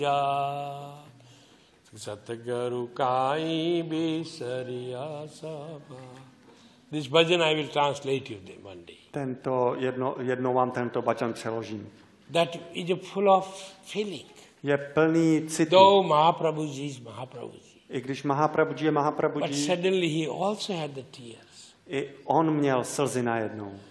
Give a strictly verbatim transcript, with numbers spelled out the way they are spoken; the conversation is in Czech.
Ya Satgaru Kai Bisariya Saba. This bhajan I will translate you one day. Tento jedno, jednou vám tento bhajan přeložím. That is full of feeling. Je plný citu. Though Mahaprabhuji is Mahaprabhuji. I když Mahaprabhuji je Mahaprabhuji. But suddenly he also had the tears. I on měl slzy najednou.